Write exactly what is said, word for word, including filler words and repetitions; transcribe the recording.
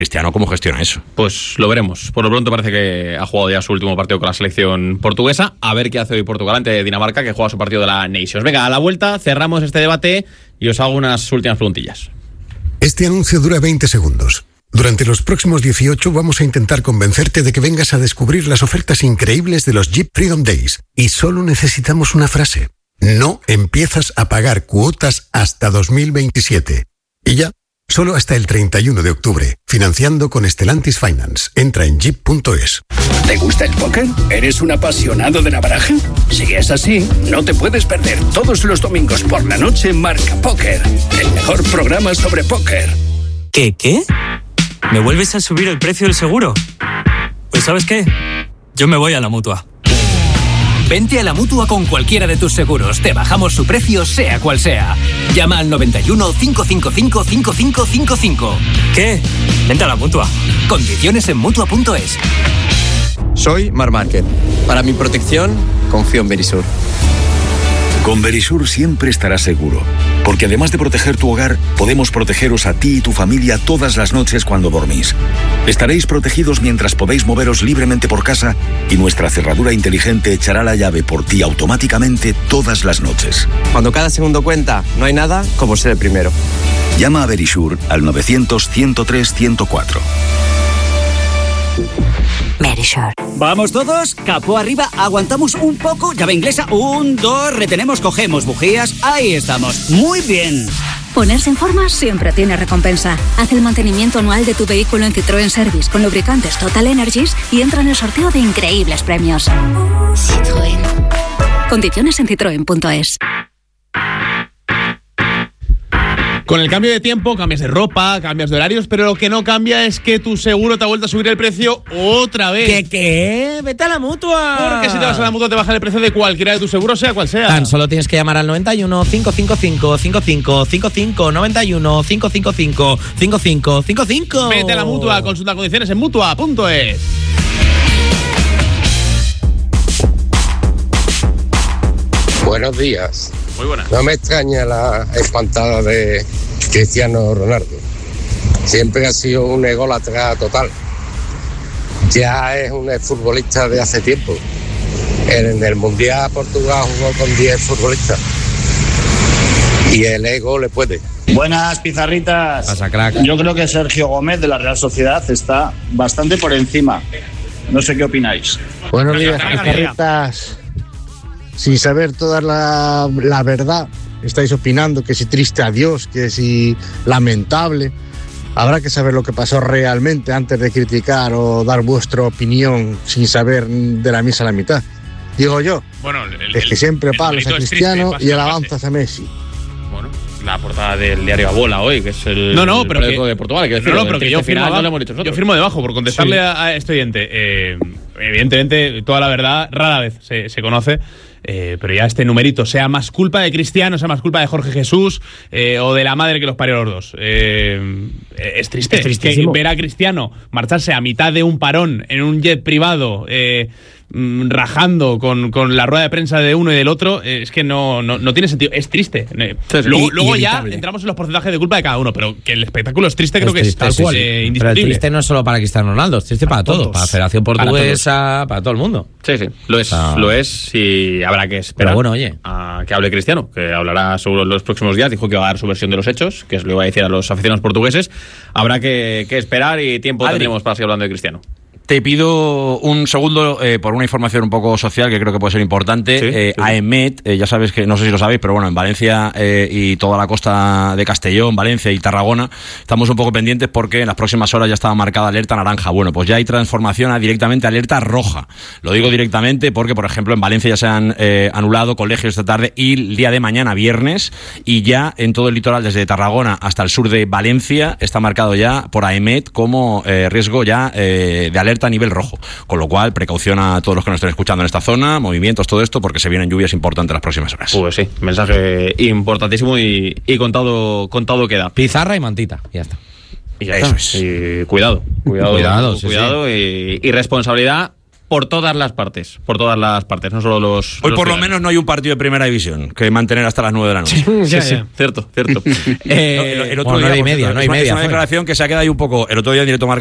Cristiano, ¿cómo gestiona eso? Pues lo veremos. Por lo pronto parece que ha jugado ya su último partido con la selección portuguesa. A ver qué hace hoy Portugal ante Dinamarca, que juega su partido de la Nations. Venga, a la vuelta cerramos este debate y os hago unas últimas preguntillas. Este anuncio dura veinte segundos. Durante los próximos dieciocho vamos a intentar convencerte de que vengas a descubrir las ofertas increíbles de los Jeep Freedom Days. Y solo necesitamos una frase. No empiezas a pagar cuotas hasta dos mil veintisiete. Y ya, solo hasta el treinta y uno de octubre. Financiando con Stellantis Finance. Entra en jeep punto es. ¿Te gusta el póker? ¿Eres un apasionado de la baraja? Si es así, no te puedes perder todos los domingos por la noche Marca Póker, el mejor programa sobre póker. ¿Qué, qué? ¿Me vuelves a subir el precio del seguro? Pues ¿sabes qué? Yo me voy a la Mutua. Vente a la Mutua con cualquiera de tus seguros. Te bajamos su precio, sea cual sea. Llama al noventa y uno, cinco cinco cinco, cinco cinco cinco cinco. ¿Qué? Vente a la Mutua. Condiciones en Mutua punto es. Soy Mar Márquez. Para mi protección, confío en Verisur. Con Verisur siempre estarás seguro, porque además de proteger tu hogar, podemos protegeros a ti y tu familia todas las noches cuando dormís. Estaréis protegidos mientras podéis moveros libremente por casa y nuestra cerradura inteligente echará la llave por ti automáticamente todas las noches. Cuando cada segundo cuenta, no hay nada como ser el primero. Llama a Verisur al novecientos, ciento tres, ciento cuatro. Verisur. ¿Vamos todos? Capó arriba, aguantamos un poco, llave inglesa, un, dos, retenemos, cogemos bujías, ahí estamos, muy bien. Ponerse en forma siempre tiene recompensa. Haz el mantenimiento anual de tu vehículo en Citroën Service con lubricantes Total Energies y entra en el sorteo de increíbles premios. Citroën. Condiciones en citroen punto es. Con el cambio de tiempo, cambias de ropa, cambias de horarios, pero lo que no cambia es que tu seguro te ha vuelto a subir el precio otra vez. ¿Qué qué? ¡Vete a la Mutua! Porque si te vas a la Mutua te bajan el precio de cualquiera de tus seguros, sea cual sea. Tan solo tienes que llamar al noventa y uno, cinco cinco cinco, cinco cinco cinco cinco, noventa y uno, cinco cinco cinco, cinco cinco cinco cinco. Vete a la Mutua, consulta condiciones en Mutua punto es. Buenos días. Muy buenas. No me extraña la espantada de Cristiano Ronaldo. Siempre ha sido un ególatra total. Ya es un futbolista de hace tiempo. En el Mundial Portugal jugó con diez futbolistas. Y el ego le puede. Buenas, pizarritas. Pasa, crack. Yo creo que Sergio Gómez de la Real Sociedad está bastante por encima. No sé qué opináis. Buenos días, pizarritas. Sin saber toda la, la verdad, estáis opinando que si triste adiós, que si lamentable. Habrá que saber lo que pasó realmente antes de criticar o dar vuestra opinión sin saber de la misa a la mitad. Digo yo, bueno, el, es que siempre palos a Cristiano y alabanzas a Messi. Bueno, la portada del diario A Bola hoy, que es el, no, no, pero el que, de Portugal. Que decir, no, no, pero que yo firmo, final, abajo, no lo hemos dicho yo firmo debajo por contestarle sí. a, a este oyente. Eh, evidentemente, toda la verdad rara vez se, se conoce. Eh, pero ya este numerito, sea más culpa de Cristiano, sea más culpa de Jorge Jesús eh, o de la madre que los parió a los dos. Eh, es triste. Es tristísimo. Que ver a Cristiano marcharse a mitad de un parón en un jet privado, eh, rajando con, con la rueda de prensa de uno y del otro, eh, es que no, no, no tiene sentido. Es triste. Eh, luego y, luego y ya entramos en los porcentajes de culpa de cada uno, pero que el espectáculo es triste, es creo triste, que es sí, tal cual, sí. eh, indiscutible. Pero el triste no es solo para Cristiano Ronaldo, es triste para, para todos, para la Federación Portuguesa, para, para todo el mundo. Sí, sí, lo es, o sea, lo es y habrá que esperar. Pero bueno, oye, a que hable Cristiano, que hablará seguro en los próximos días. Dijo que va a dar su versión de los hechos, que es lo que iba a decir a los aficionados portugueses. Habrá que, que esperar y tiempo Adri. tendremos para seguir hablando de Cristiano. Te pido un segundo eh, por una información un poco social que creo que puede ser importante. Sí, eh, sí. A E M E T, eh, ya sabes que, no sé si lo sabéis, pero bueno, en Valencia eh, y toda la costa de Castellón, Valencia y Tarragona, estamos un poco pendientes porque en las próximas horas ya estaba marcada alerta naranja. Bueno, pues ya hay transformación a directamente alerta roja. Lo digo directamente porque, por ejemplo, en Valencia ya se han eh, anulado colegios esta tarde y el día de mañana, viernes, y ya en todo el litoral, desde Tarragona hasta el sur de Valencia, está marcado ya por A E M E T como eh, riesgo ya eh, de alerta a nivel rojo, con lo cual precaución a todos los que nos estén escuchando en esta zona, movimientos, todo esto, porque se vienen lluvias importantes las próximas horas. Pues sí, mensaje importantísimo y, y contado, contado queda. Pizarra y mantita, ya está. Y ya eso es. Y cuidado, cuidado, cuidado, sí, cuidado sí. Y, y responsabilidad por todas las partes, por todas las partes, no solo los... Hoy los por lo ciudadanos. menos no hay un partido de primera división que mantener hasta las nueve de la noche. Sí, sí, sí. Cierto, cierto. eh, el, el otro bueno, día, nueve y por media, cierto, nueve y es una- media es una fue. declaración que se ha quedado ahí un poco, el otro día en directo Marca